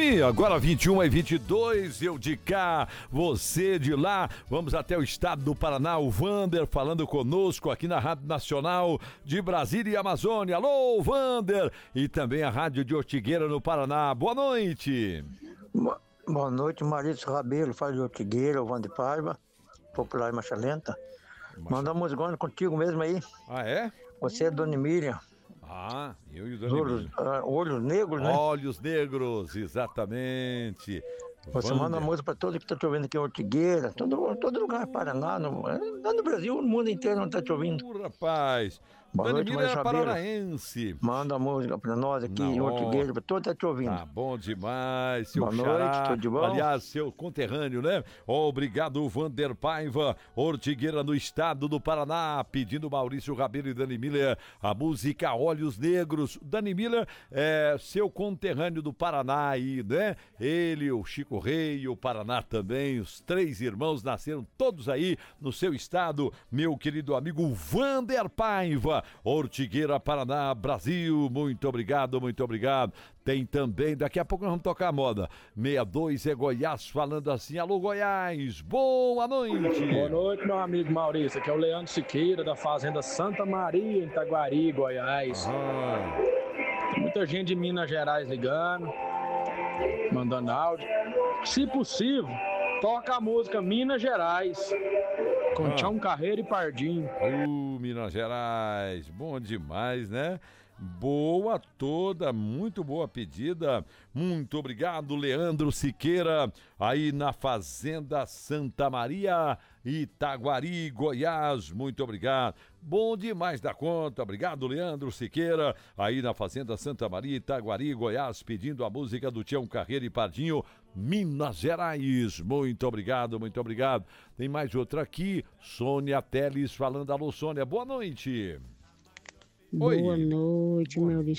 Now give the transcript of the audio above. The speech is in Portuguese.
FM, agora 21h22, eu de cá, você de lá. Vamos até o estado do Paraná, o Vander falando conosco aqui na Rádio Nacional de Brasília e Amazônia. Alô, Vander! E também a Rádio de Ortigueira no Paraná. Boa noite! Boa noite, Maurício Rabelo, fala de Ortigueira, o Vander Paiva, popular em Marcha Lenta. Manda uma música contigo mesmo aí. Ah, é? Você é Dona Emília. Ah, eu e o Dona Emília. Olhos negros, né? Olhos negros, exatamente. Você Vander. manda música para todo que está te ouvindo aqui em Ortigueira, todo lugar, Paraná, no Brasil, no mundo inteiro não está te ouvindo. Rapaz, Boa Dona noite, Emília é Maurício Rabelo. paranaense. Manda música para nós aqui em Ortigueira, para todo tá te ouvindo. Tá bom demais, seu Boa xará. noite, tudo de bom? Aliás, seu conterrâneo, né? Obrigado, Vander Paiva, Ortigueira no estado do Paraná, pedindo Maurício Rabelo e Dani Miller a música Olhos Negros. Dani Miller é seu conterrâneo do Paraná aí, né? Ele, o Chico Rei e o Paraná também, os três irmãos nasceram todos aí no seu estado, meu querido amigo Vander Paiva, Ortigueira, Paraná, Brasil, muito obrigado, muito obrigado. Tem também, daqui a pouco nós vamos tocar a moda, 62 é Goiás, falando assim, alô Goiás, boa noite. Boa noite, meu amigo Maurício, aqui é o Leandro Siqueira, da Fazenda Santa Maria, em Itaguari, Goiás. Tem muita gente de Minas Gerais ligando, mandando áudio. Se possível, toca a música Minas Gerais, com Tião Carreiro e Pardinho. Minas Gerais, bom demais, né? Boa toda, muito boa pedida. Muito obrigado, Leandro Siqueira, aí na Fazenda Santa Maria, Itaguari, Goiás. Muito obrigado. Bom demais da conta. Obrigado, Leandro Siqueira, aí na Fazenda Santa Maria, Itaguari, Goiás, pedindo a música do Tião Carreiro e Pardinho, Minas Gerais. Muito obrigado, muito obrigado. Tem mais outra aqui, Sônia Teles falando. Alô, Sônia, boa noite. Boa noite, Maurício.